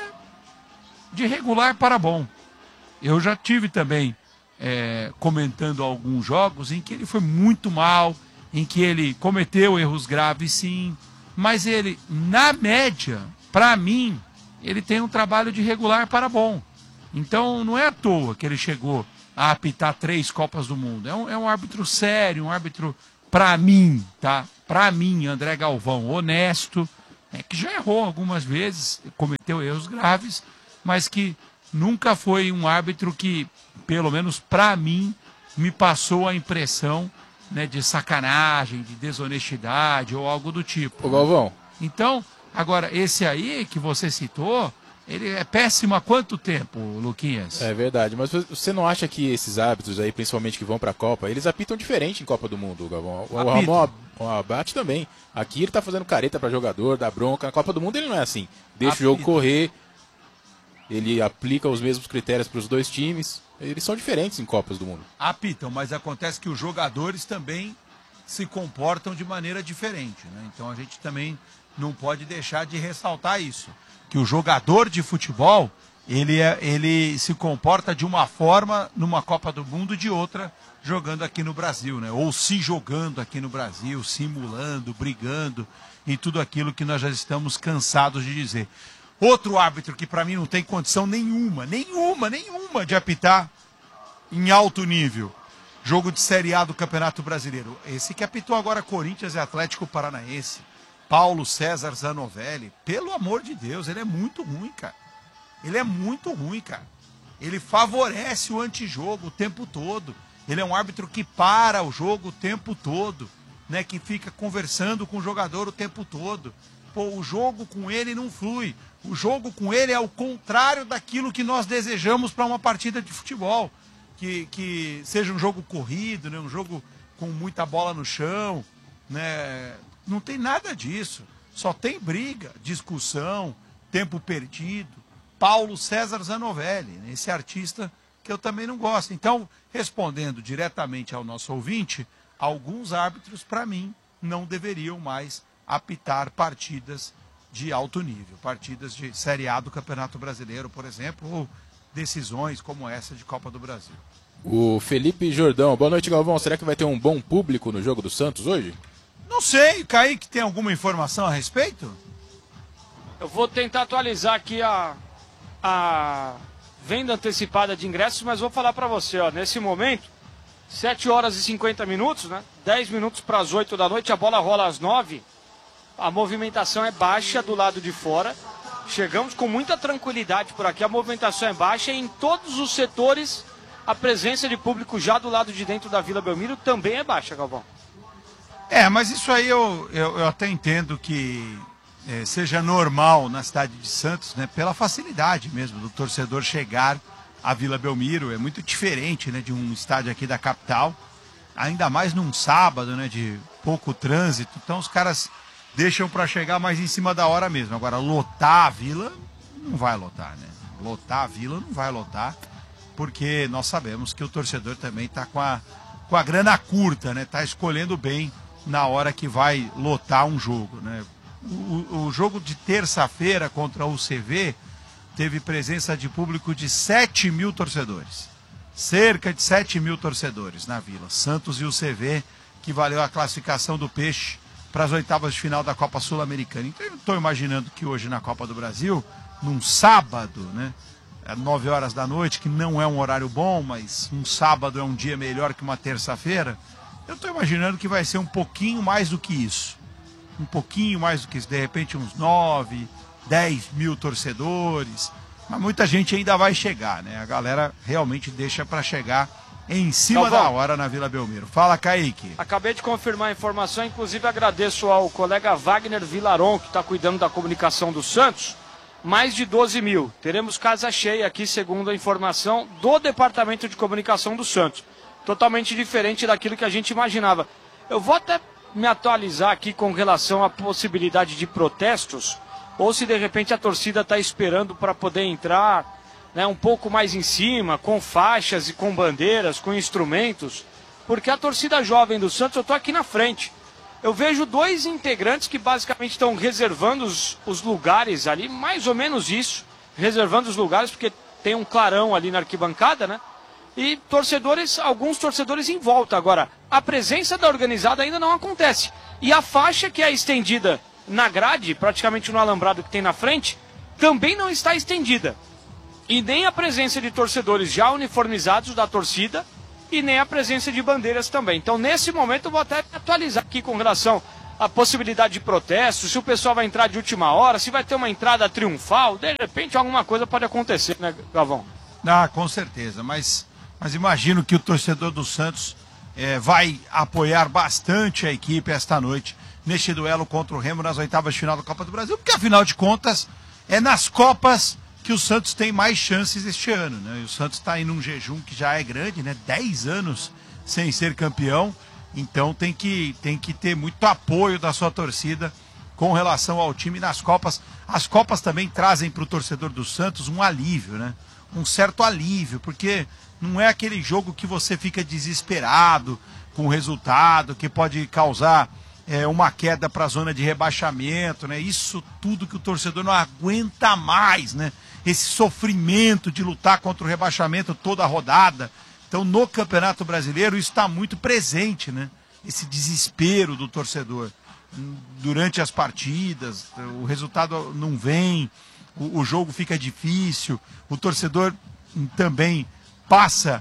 de regular para bom. Eu já tive também é, comentando alguns jogos em que ele foi muito mal, em que ele cometeu erros graves, sim, mas ele, na média, para mim, ele tem um trabalho de regular para bom. Então não é à toa que ele chegou a apitar três Copas do Mundo. É um, é um árbitro sério, um árbitro, para mim, tá? Para mim, André Galvão, honesto, é, que já errou algumas vezes, cometeu erros graves, mas que nunca foi um árbitro que, pelo menos para mim, me passou a impressão, né, de sacanagem, de desonestidade ou algo do tipo. Ô Galvão. Então, agora, esse aí que você citou, ele é péssimo há quanto tempo, Luquinhas? É verdade, mas você não acha que esses árbitros aí, principalmente que vão pra Copa, eles apitam diferente em Copa do Mundo, Galvão? O Ramon Abate também. Aqui ele tá fazendo careta pra jogador, dá bronca. Na Copa do Mundo ele não é assim. Deixa Apita. o jogo correr, ele aplica os mesmos critérios pros dois times. Eles são diferentes em Copas do Mundo. Apitam, mas acontece que os jogadores também se comportam de maneira diferente, né? Então a gente também não pode deixar de ressaltar isso. Que o jogador de futebol, ele, é, ele se comporta de uma forma numa Copa do Mundo e de outra jogando aqui no Brasil, né? Ou se jogando aqui no Brasil, simulando, brigando e tudo aquilo que nós já estamos cansados de dizer. Outro árbitro que para mim não tem condição nenhuma, nenhuma, nenhuma de apitar em alto nível. Jogo de Série A do Campeonato Brasileiro. Esse que apitou agora Corinthians e Atlético Paranaense. Paulo César Zanovelli. Pelo amor de Deus, ele é muito ruim, cara. Ele é muito ruim, cara. Ele favorece o antijogo o tempo todo. Ele é um árbitro que para o jogo o tempo todo, né? Que fica conversando com o jogador o tempo todo. Pô, o jogo com ele não flui. O jogo com ele é o contrário daquilo que nós desejamos para uma partida de futebol. Que, que seja um jogo corrido, né? Um jogo com muita bola no chão, né? Não tem nada disso. Só tem briga, discussão, tempo perdido. Paulo César Zanovelli, esse artista que eu também não gosto. Então, respondendo diretamente ao nosso ouvinte, alguns árbitros, para mim, não deveriam mais apitar partidas de alto nível. Partidas de Série A do Campeonato Brasileiro, por exemplo, ou decisões como essa de Copa do Brasil. O Felipe Jordão. Boa noite, Galvão. Será que vai ter um bom público no jogo do Santos hoje? Não sei. Kaique, tem alguma informação a respeito? Eu vou tentar atualizar aqui a, a venda antecipada de ingressos, mas vou falar para você, ó, nesse momento, sete horas e cinquenta minutos, né? dez minutos para as oito da noite, a bola rola às nove. A movimentação é baixa do lado de fora. Chegamos com muita tranquilidade por aqui, a movimentação é baixa e em todos os setores a presença de público já do lado de dentro da Vila Belmiro também é baixa, Galvão. É, mas isso aí eu, eu, eu até entendo que é, seja normal na cidade de Santos, né, pela facilidade mesmo do torcedor chegar à Vila Belmiro. É muito diferente, né, de um estádio aqui da capital, ainda mais num sábado, né, de pouco trânsito. Então os caras deixam para chegar mais em cima da hora mesmo. Agora, lotar a Vila, não vai lotar, né? Lotar a Vila não vai lotar, porque nós sabemos que o torcedor também está com a, com a grana curta, né? Está escolhendo bem na hora que vai lotar um jogo, né? O, o jogo de terça-feira contra o U C V teve presença de público de sete mil torcedores. Cerca de sete mil torcedores na Vila. Santos e U C V, que valeu a classificação do Peixe para as oitavas de final da Copa Sul-Americana. Então eu estou imaginando que hoje na Copa do Brasil, num sábado, né, às nove horas da noite, que não é um horário bom, mas um sábado é um dia melhor que uma terça-feira, eu estou imaginando que vai ser um pouquinho mais do que isso. Um pouquinho mais do que isso. De repente uns nove, dez mil torcedores. Mas muita gente ainda vai chegar, né? A galera realmente deixa para chegar em cima Galvão, da hora na Vila Belmiro. Fala, Kaique. Acabei de confirmar a informação, inclusive agradeço ao colega Wagner Vilaron, que está cuidando da comunicação do Santos. Mais de doze mil. Teremos casa cheia aqui, segundo a informação do Departamento de Comunicação do Santos. Totalmente diferente daquilo que a gente imaginava. Eu vou até me atualizar aqui com relação à possibilidade de protestos, ou se de repente a torcida está esperando para poder entrar, né, um pouco mais em cima, com faixas e com bandeiras, com instrumentos, porque a torcida jovem do Santos, eu estou aqui na frente. Eu vejo dois integrantes que basicamente estão reservando os, os lugares ali, mais ou menos isso, reservando os lugares, porque tem um clarão ali na arquibancada, né? E torcedores, alguns torcedores em volta. Agora, a presença da organizada ainda não acontece. E a faixa que é estendida na grade, praticamente no alambrado que tem na frente, também não está estendida. E nem a presença de torcedores já uniformizados da torcida e nem a presença de bandeiras também. Então, nesse momento, eu vou até atualizar aqui com relação à possibilidade de protesto, se o pessoal vai entrar de última hora, se vai ter uma entrada triunfal, de repente alguma coisa pode acontecer, né, Galvão? Ah, com certeza, mas, mas imagino que o torcedor do Santos é, vai apoiar bastante a equipe esta noite, neste duelo contra o Remo nas oitavas de final da Copa do Brasil, porque afinal de contas, é nas Copas que o Santos tem mais chances este ano, né? E o Santos está em um jejum que já é grande, né? dez anos sem ser campeão, então tem que, tem que ter muito apoio da sua torcida com relação ao time nas Copas. As Copas também trazem para o torcedor do Santos um alívio, né? Um certo alívio, porque não é aquele jogo que você fica desesperado com o resultado, que pode causar é, uma queda para a zona de rebaixamento, né? Isso tudo que o torcedor não aguenta mais, né? Esse sofrimento de lutar contra o rebaixamento toda a rodada. Então, no Campeonato Brasileiro, isso está muito presente, né? Esse desespero do torcedor durante as partidas, o resultado não vem, o, o jogo fica difícil, o torcedor também passa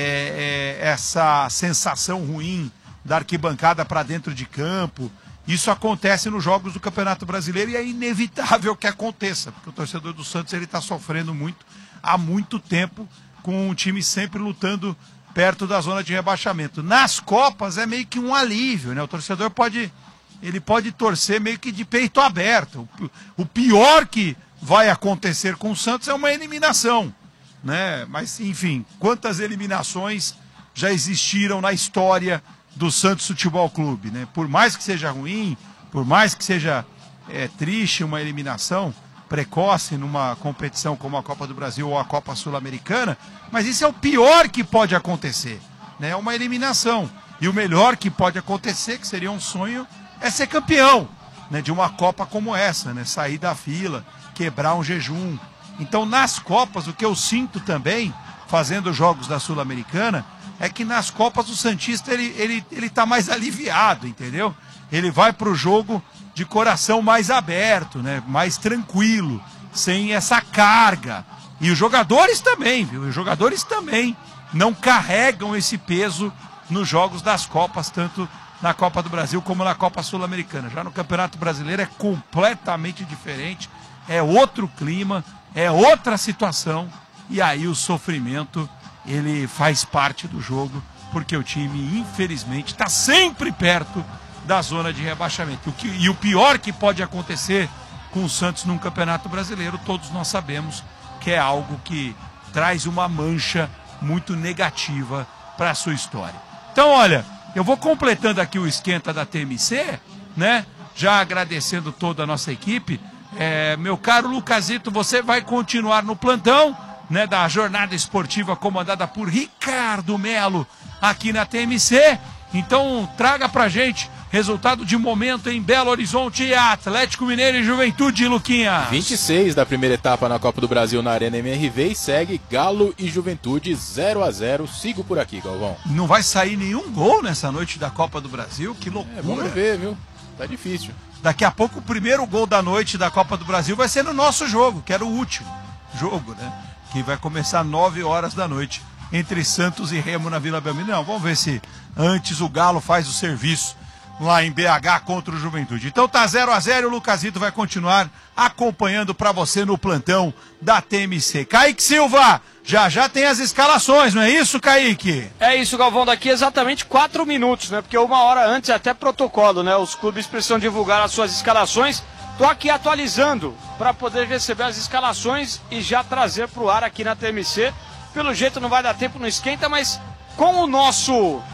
é, é, essa sensação ruim da arquibancada para dentro de campo. Isso acontece nos jogos do Campeonato Brasileiro e é inevitável que aconteça, porque o torcedor do Santos ele está sofrendo muito há muito tempo, com o time sempre lutando perto da zona de rebaixamento. Nas Copas é meio que um alívio, né? O torcedor pode, ele pode torcer meio que de peito aberto. O pior que vai acontecer com o Santos é uma eliminação, né? Mas, enfim, quantas eliminações já existiram na história do Santos Futebol Clube, né? Por mais que seja ruim, por mais que seja é, triste uma eliminação precoce numa competição como a Copa do Brasil ou a Copa Sul-Americana, mas isso é o pior que pode acontecer, né? É uma eliminação. E o melhor que pode acontecer, que seria um sonho, é ser campeão, né? De uma Copa como essa, né? Sair da fila, quebrar um jejum. Então, nas Copas, o que eu sinto também, fazendo jogos da Sul-Americana, é que nas Copas o santista ele, ele, ele tá mais aliviado, entendeu? Ele vai pro jogo de coração mais aberto, né? Mais tranquilo, sem essa carga. E os jogadores também, viu? Os jogadores também não carregam esse peso nos jogos das Copas, tanto na Copa do Brasil como na Copa Sul-Americana. Já no Campeonato Brasileiro é completamente diferente, é outro clima, é outra situação, e aí o sofrimento ele faz parte do jogo, porque o time, infelizmente, está sempre perto da zona de rebaixamento. O que, e o pior que pode acontecer com o Santos num Campeonato Brasileiro, todos nós sabemos que é algo que traz uma mancha muito negativa para a sua história. Então, olha, eu vou completando aqui o esquenta da T M C, né? Já agradecendo toda a nossa equipe. É, meu caro Lucasito, você vai continuar no plantão, né, da jornada esportiva comandada por Ricardo Melo aqui na T M C. Então traga pra gente resultado de momento em Belo Horizonte, Atlético Mineiro e Juventude, Luquinha. vinte e seis da primeira etapa na Copa do Brasil na Arena M R V e segue Galo e Juventude zero a zero. Sigo por aqui, Galvão. Não vai sair nenhum gol nessa noite da Copa do Brasil, que loucura. É, vamos ver, viu? Tá difícil. Daqui a pouco o primeiro gol da noite da Copa do Brasil vai ser no nosso jogo, que era o último jogo, né? Que vai começar nove horas da noite entre Santos e Remo na Vila Belmiro. Não, vamos ver se antes o Galo faz o serviço lá em B H contra o Juventude. Então tá zero a zero, o Lucasito vai continuar acompanhando para você no plantão da T M C. Kaique Silva, já já tem as escalações, não é isso, Kaique? É isso, Galvão, daqui exatamente quatro minutos, né? Porque uma hora antes é até protocolo, né? Os clubes precisam divulgar as suas escalações. Tô aqui atualizando para poder receber as escalações e já trazer pro ar aqui na T M C. Pelo jeito não vai dar tempo no esquenta, mas com o nosso...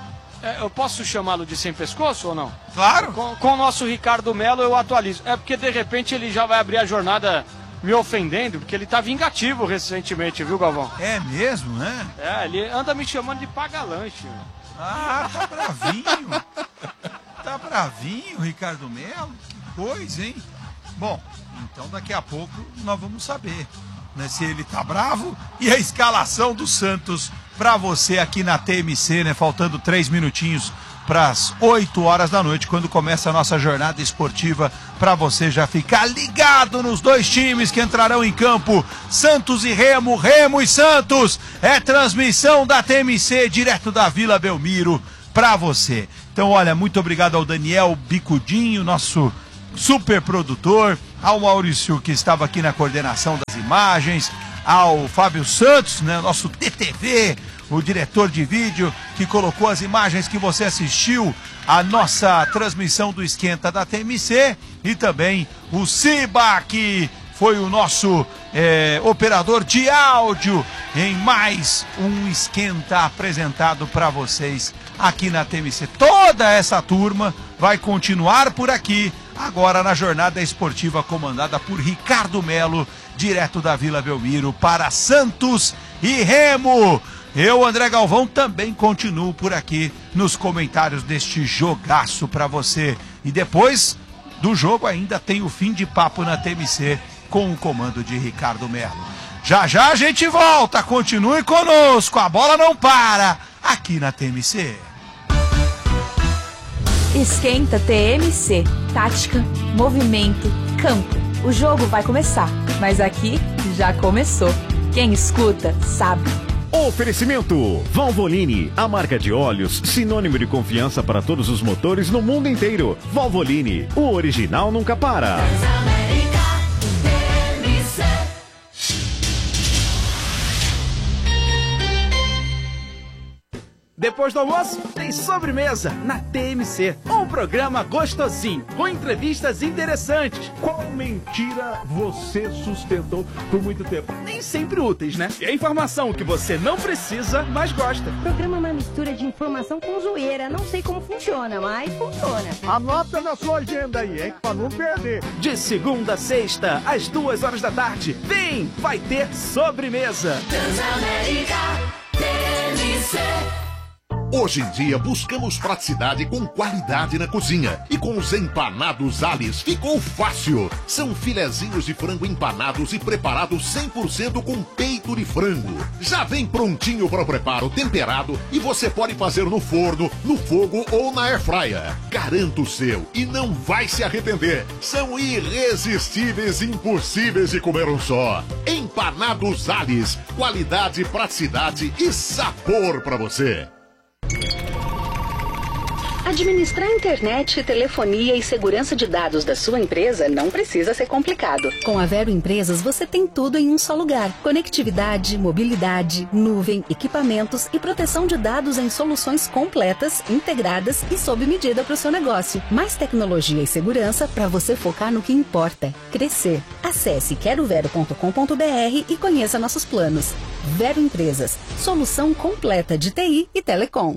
É, eu posso chamá-lo de sem pescoço ou não? Claro. Com, com o nosso Ricardo Melo eu atualizo. É porque de repente ele já vai abrir a jornada me ofendendo, porque ele tá vingativo recentemente, viu, Galvão? É mesmo, né? É, ele anda me chamando de paga-lanche. Ah, tá bravinho. Tá bravinho, Ricardo Melo. Que coisa, hein? Bom, então daqui a pouco nós vamos saber, né, se ele tá bravo. E a escalação do Santos para você aqui na T M C, né? Faltando três minutinhos para as oito horas da noite, quando começa a nossa jornada esportiva, para você já ficar ligado nos dois times que entrarão em campo, Santos e Remo, Remo e Santos. É transmissão da T M C, direto da Vila Belmiro, para você. Então, olha, muito obrigado ao Daniel Bicudinho, nosso super produtor, ao Maurício, que estava aqui na coordenação das imagens, ao Fábio Santos, né, nosso D T V, o diretor de vídeo, que colocou as imagens que você assistiu a nossa transmissão do Esquenta da T M C, e também o Ciba, que foi o nosso é, operador de áudio em mais um Esquenta apresentado para vocês aqui na T M C. Toda essa turma vai continuar por aqui, agora na jornada esportiva comandada por Ricardo Melo, direto da Vila Belmiro para Santos e Remo. Eu, André Galvão, também continuo por aqui nos comentários deste jogaço para você. E depois do jogo ainda tem o fim de papo na T M C com o comando de Ricardo Melo. Já já a gente volta, continue conosco, a bola não para aqui na T M C. Esquenta T M C. Tática, movimento, campo. O jogo vai começar, mas aqui já começou. Quem escuta, sabe. Oferecimento Valvoline, a marca de óleos, sinônimo de confiança para todos os motores no mundo inteiro. Valvoline, o original nunca para. Depois do almoço, tem sobremesa na T M C. Um programa gostosinho, com entrevistas interessantes. Qual mentira você sustentou por muito tempo? Nem sempre úteis, né? E a informação que você não precisa, mas gosta. O programa é uma mistura de informação com zoeira. Não sei como funciona, mas funciona. Anota na sua agenda aí, hein? Pra não perder. De segunda a sexta, às duas horas da tarde. Vem, vai ter sobremesa. Transamérica T M C. Hoje em dia buscamos praticidade com qualidade na cozinha. E com os empanados Alice ficou fácil. São filezinhos de frango empanados e preparados cem por cento com peito de frango. Já vem prontinho para o preparo, temperado, e você pode fazer no forno, no fogo ou na airfryer. Garanta o seu e não vai se arrepender. São irresistíveis e impossíveis de comer um só. Empanados Alice. Qualidade, praticidade e sabor para você. Administrar internet, telefonia e segurança de dados da sua empresa não precisa ser complicado. Com a Vero Empresas você tem tudo em um só lugar. Conectividade, mobilidade, nuvem, equipamentos e proteção de dados em soluções completas, integradas e sob medida para o seu negócio. Mais tecnologia e segurança para você focar no que importa: crescer. Acesse quero vero ponto com ponto br e conheça nossos planos. Vero Empresas, solução completa de T I e telecom.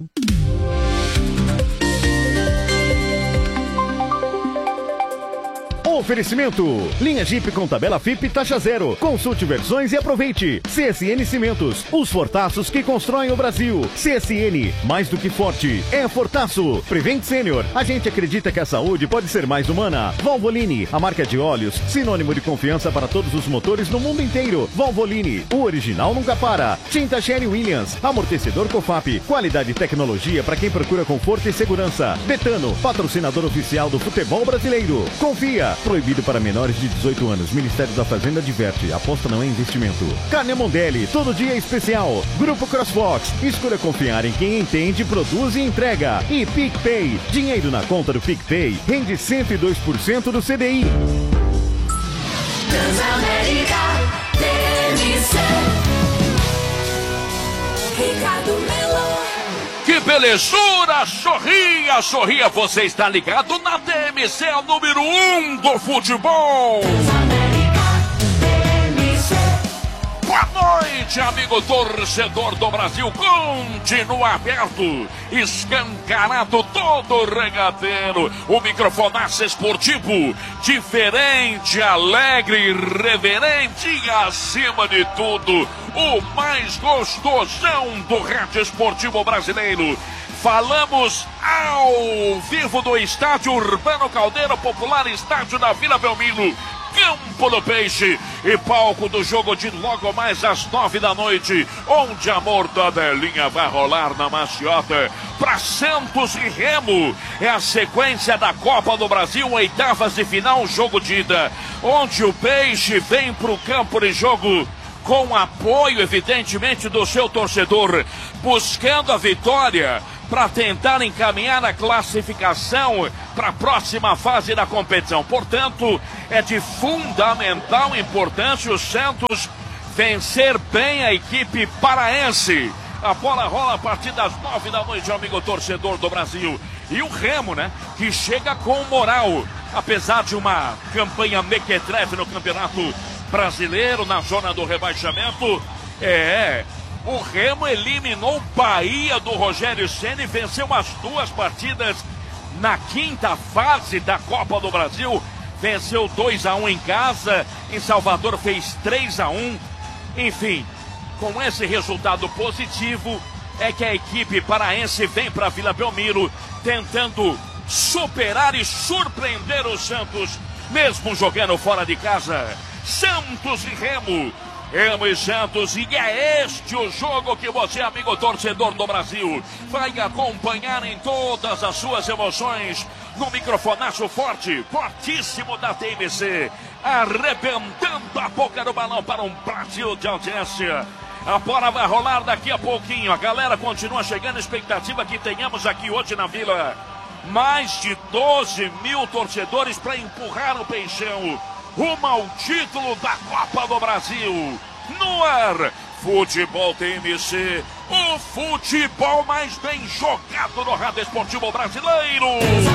Oferecimento: linha Jeep com tabela F I P taxa zero. Consulte versões e aproveite. C S N Cimentos, os fortaços que constroem o Brasil. C S N, mais do que forte, é fortaço. Prevent Senior, a gente acredita que a saúde pode ser mais humana. Valvoline, a marca de óleos, sinônimo de confiança para todos os motores no mundo inteiro. Valvoline, o original nunca para. Tinta Sherry Williams, amortecedor Cofap, qualidade e tecnologia para quem procura conforto e segurança. Betano, patrocinador oficial do futebol brasileiro. Confia. Proibido para menores de dezoito anos. Ministério da Fazenda adverte. Aposta não é investimento. Carne Mondelli, todo dia é especial. Grupo Crossbox. Escolha confiar em quem entende, produz e entrega. E PicPay. Dinheiro na conta do PicPay rende cento e dois por cento do C D I. Transamérica T M C. Ricardo Melo. Que belezura! Sorria, sorria, você está ligado na T M C, a número um do futebol. Boa noite, amigo torcedor do Brasil. Continua aberto, escancarado todo regateiro. O microfonaço esportivo, diferente, alegre, irreverente e, acima de tudo, o mais gostosão do rádio esportivo brasileiro. Falamos ao vivo do estádio Urbano Caldeira, popular estádio da Vila Belmiro. Campo do Peixe e palco do jogo de logo mais às nove da noite, onde a mortadelinha vai rolar na maciota para Santos e Remo. É a sequência da Copa do Brasil, oitavas de final, jogo de ida, onde o Peixe vem para o campo de jogo com apoio, evidentemente, do seu torcedor, buscando a vitória para tentar encaminhar a classificação para a próxima fase da competição. Portanto, é de fundamental importância o Santos vencer bem a equipe paraense. A bola rola a partir das nove da noite, amigo torcedor do Brasil. E o Remo, né, que chega com moral, apesar de uma campanha mequetrefe no Campeonato Brasileiro, na zona do rebaixamento. É, o Remo eliminou o Bahia do Rogério Ceni e venceu as duas partidas na quinta fase da Copa do Brasil. Venceu dois a um em casa, em Salvador fez três a um. Enfim, com esse resultado positivo, é que a equipe paraense vem para Vila Belmiro tentando superar e surpreender o Santos, mesmo jogando fora de casa. Santos e Remo, Remo e Santos, e é este o jogo que você, amigo torcedor do Brasil, vai acompanhar em todas as suas emoções, no microfonaço forte, fortíssimo da T M C, arrebentando a boca do balão para um Brasil de audiência. A bola vai rolar daqui a pouquinho, a galera continua chegando, expectativa que tenhamos aqui hoje na Vila mais de doze mil torcedores para empurrar o Peixão rumo ao título da Copa do Brasil. No ar, Futebol T M C, o futebol mais bem jogado no rádio esportivo brasileiro.